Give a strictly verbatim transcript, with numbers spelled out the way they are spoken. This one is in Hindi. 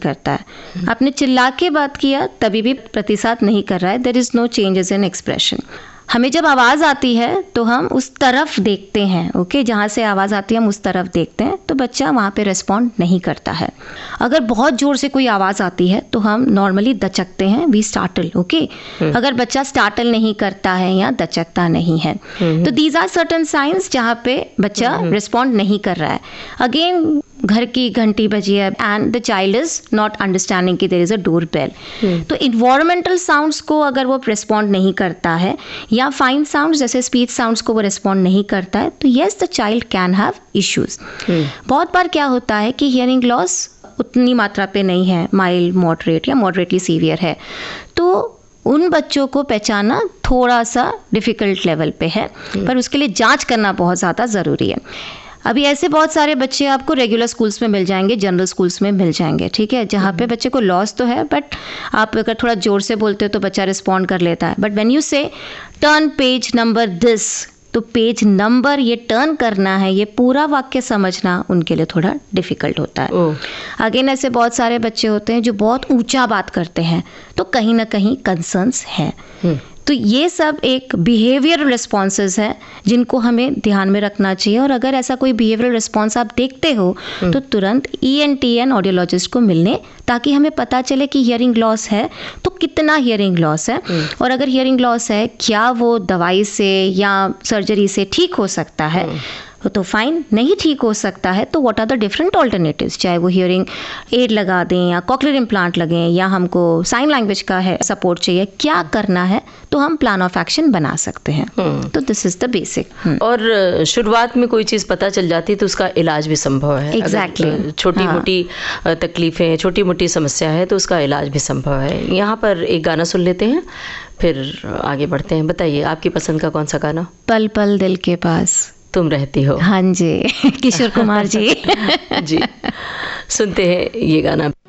करता है। आपने चिल्ला के बात किया तभी भी प्रतिसाद नहीं कर रहा है, there is no changes in expression. हमें जब आवाज़ आती है तो हम उस तरफ देखते हैं, ओके, जहाँ से आवाज़ आती है हम उस तरफ देखते हैं, तो बच्चा वहाँ पे रिस्पॉन्ड नहीं करता है। अगर बहुत ज़ोर से कोई आवाज़ आती है तो हम नॉर्मली दचकते हैं, वी स्टार्टल, ओके। अगर बच्चा स्टार्टल नहीं करता है या दचकता नहीं है, तो दीज आर सर्टन साइंस जहाँ पे बच्चा रिस्पॉन्ड नहीं कर रहा है। अगेन घर की घंटी बजी है and the child is not understanding कि there is a door bell, तो इन्वायरमेंटल साउंड्स को अगर वो रिस्पॉन्ड नहीं करता है या फाइन साउंड्स जैसे स्पीच साउंड्स को वो रिस्पॉन्ड नहीं करता है, तो yes the child can have issues. बहुत बार क्या होता है कि हियरिंग लॉस उतनी मात्रा पे नहीं है, माइल्ड, मॉडरेट या मॉडरेटली सीवियर है, तो उन बच्चों को पहचानना थोड़ा सा डिफ़िकल्ट लेवल पे है, पर उसके लिए जांच करना बहुत ज़्यादा ज़रूरी है। अभी ऐसे बहुत सारे बच्चे आपको रेगुलर स्कूल्स में मिल जाएंगे, जनरल स्कूल्स में मिल जाएंगे, ठीक है, जहाँ पे बच्चे को लॉस तो है, बट आप अगर थोड़ा ज़ोर से बोलते हो तो बच्चा रिस्पॉन्ड कर लेता है। बट व्हेन यू से टर्न पेज नंबर दिस, तो पेज नंबर ये टर्न करना है, ये पूरा वाक्य समझना उनके लिए थोड़ा डिफ़िकल्ट होता है। अगेन ऐसे बहुत सारे बच्चे होते हैं जो बहुत ऊंचा बात करते हैं, तो कहीं ना कहीं कंसर्न्स हैं। तो ये सब एक बिहेवियरल रिस्पॉन्सेज हैं जिनको हमें ध्यान में रखना चाहिए, और अगर ऐसा कोई बिहेवियरल रिस्पॉन्स आप देखते हो तो तुरंत E N T and audiologist को मिलने, ताकि हमें पता चले कि हियरिंग लॉस है तो कितना हियरिंग लॉस है, और अगर हियरिंग लॉस है क्या वो दवाई से या सर्जरी से ठीक हो सकता है, तो फाइन, नहीं ठीक हो सकता है तो what are the different alternatives, चाहे वो हियरिंग एड लगा दें या कॉक्लियर इम्प्लांट लगें या हमको साइन लैंग्वेज का है सपोर्ट चाहिए, क्या करना है, तो हम प्लान ऑफ एक्शन बना सकते हैं। तो दिस इज द बेसिक। और शुरुआत में कोई चीज़ पता चल जाती है तो उसका इलाज भी संभव है। एग्जैक्टली, छोटी मोटी तकलीफें, छोटी मोटी समस्या है तो उसका इलाज भी संभव है। यहाँ पर एक गाना सुन लेते हैं, फिर आगे बढ़ते हैं। बताइए आपकी पसंद का कौन सा गाना? पल पल दिल के पास तुम रहती हो। हाँ जी, किशोर कुमार जी। जी, सुनते हैं ये गाना।